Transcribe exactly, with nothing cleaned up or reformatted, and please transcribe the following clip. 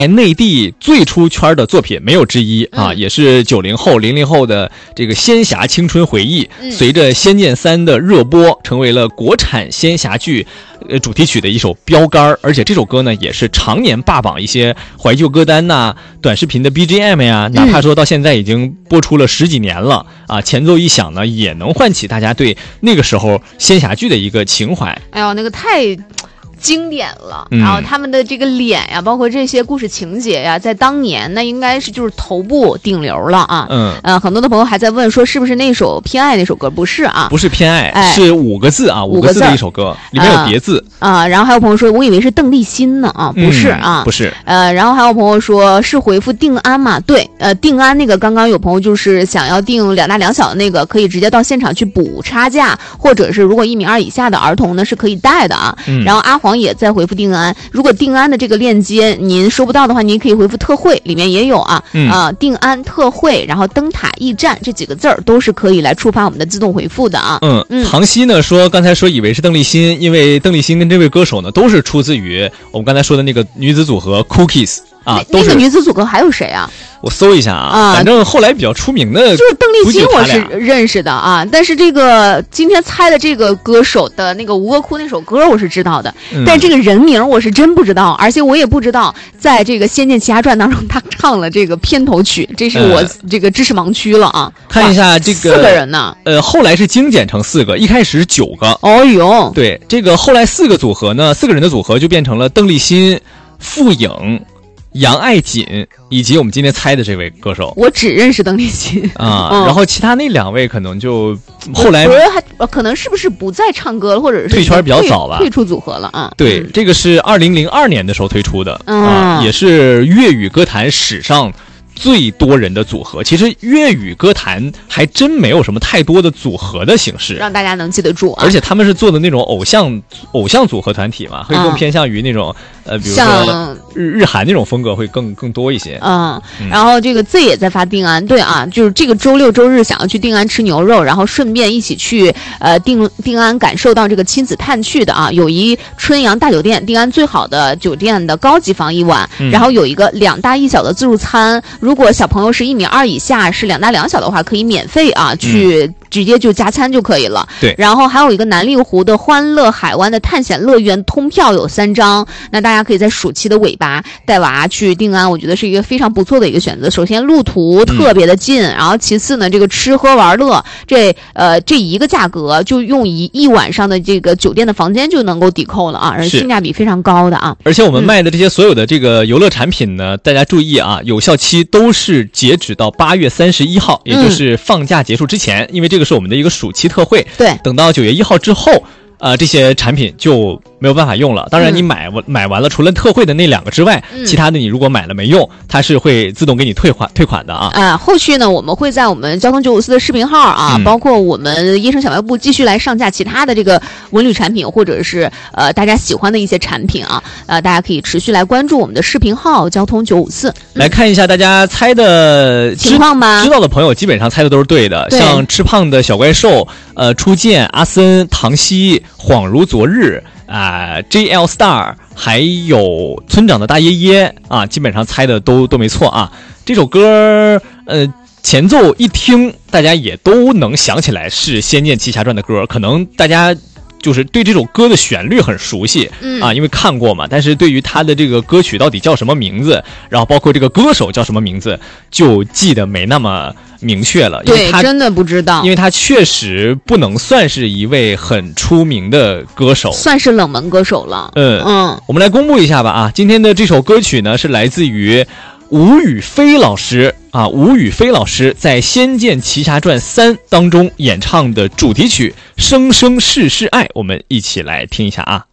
内地最出圈的作品没有之一啊，嗯、也是九零后、零零后的这个仙侠青春回忆。嗯、随着《仙剑三》的热播，成为了国产仙侠剧呃主题曲的一首标杆，而且这首歌呢也是常年霸榜一些怀旧歌单呐、啊、短视频的 B G M 呀，哪怕说到现在已经播出了十几年了、嗯、啊，前奏一响呢，也能唤起大家对那个时候仙侠剧的一个情怀。 哎呦，那个太经典了，然后他们的这个脸呀，包括这些故事情节呀，在当年那应该是就是头部顶流了啊。嗯，呃，很多的朋友还在问说是不是那首《偏爱》那首歌？不是啊， 不是偏爱，哎、是五个字啊，五个字的一首歌，里面有叠字啊、呃。然后还有朋友说，我以为是邓丽欣呢啊，不是啊， 嗯、不是。 呃，然后还有朋友说是回复定安嘛？对，呃，定安那个刚刚有朋友就是想要订两大两小的那个，可以直接到现场去补差价，或者是如果一米二以下的儿童呢是可以带的啊。嗯、然后阿黄也在回复定安，如果定安的这个链接您收不到的话，您可以回复特惠，里面也有啊。嗯、呃，定安特惠，然后灯塔驿站这几个字儿都是可以来触发我们的自动回复的啊。 嗯嗯，唐熙呢说刚才说以为是邓丽欣，因为邓丽欣跟这位歌手呢都是出自于我们刚才说的那个女子组合 Cookies。啊， 那个女子组合还有谁啊？ 我搜一下啊，啊反正后来比较出名的就是邓丽欣，我是认识的啊。但是这个今天猜的这个歌手的那个吴哥窟那首歌我是知道的，嗯、但这个人名我是真不知道，而且我也不知道在这个《仙剑奇侠传》当中他唱了这个片头曲，这是我这个知识盲区了啊。 嗯、看一下这个四个人呢， 呃，后来是精简成四个，一开始是九个。 哦呦， 对，这个后来四个组合呢，四个人的组合就变成了邓丽欣、傅颖、杨爱锦以及我们今天猜的这位歌手， 我只认识邓丽欣啊、嗯，然后其他那两位可能就后来不是还可能是不是不再唱歌了，或者是退圈比较早吧， 退出组合了啊？ 对，嗯、这个是二零零二年的时候推出的，嗯、啊，也是粤语歌坛史上最多人的组合。其实粤语歌坛还真没有什么太多的组合的形式让大家能记得住、啊、 而且他们是做的那种偶像偶像组合团体嘛，会更偏向于那种、嗯、呃，比如说日日韩那种风格会更更多一些。 嗯，嗯然后这个 Z 也在发定安，对啊，就是这个周六周日想要去定安吃牛肉，然后顺便一起去呃定定安感受到这个亲子探趣的啊，有一春阳大酒店，定安最好的酒店的高级房一晚、嗯、然后有一个两大一小的自助餐，如果小朋友是一米二以下，是两大两小的话，可以免费啊，去、嗯、直接就加餐就可以了。 对， 然后还有一个南丽湖的欢乐海湾的探险乐园通票有三张，那大家可以在暑期的尾巴带娃去定安，我觉得是一个非常不错的一个选择。首先路途特别的近，嗯、然后其次呢，这个吃喝玩乐这呃这一个价格就用一一晚上的这个酒店的房间就能够抵扣了啊，而性价比非常高的啊。 而且我们卖的这些所有的这个游乐产品呢，嗯、大家注意啊，有效期都是截止到八月三十一号，也就是放假结束之前，嗯、因为这个是我们的一个暑期特惠。 对， 等到九月一号之后，呃，这些产品就没有办法用了。当然，你买、嗯、买完了，除了特惠的那两个之外，嗯、其他的你如果买了没用，它是会自动给你退款退款的啊。 啊，后续呢，我们会在我们交通九五四的视频号啊，嗯、包括我们椰城小卖部继续来上架其他的这个文旅产品，或者是呃大家喜欢的一些产品啊，呃，大家可以持续来关注我们的视频号交通九五四，嗯、 来看一下大家猜的情况吧。 知道的朋友基本上猜的都是对的，对像吃胖的小怪兽、呃初见、阿森、唐熙、恍如昨日啊、呃、J L Star 还有村长的大爷爷啊，基本上猜的都都没错啊。这首歌呃前奏一听，大家也都能想起来是《仙剑奇侠传》的歌，可能大家就是对这首歌的旋律很熟悉、嗯、啊，因为看过嘛，但是对于他的这个歌曲到底叫什么名字，然后包括这个歌手叫什么名字，就记得没那么明确了。因为他对，真的不知道， 因为他确实不能算是一位很出名的歌手， 算是冷门歌手了。 嗯嗯，我们来公布一下吧啊，今天的这首歌曲呢是来自于吴雨霏老师啊，吴雨霏老师在《仙剑奇侠传三》当中演唱的主题曲《生生世世爱》，我们一起来听一下啊。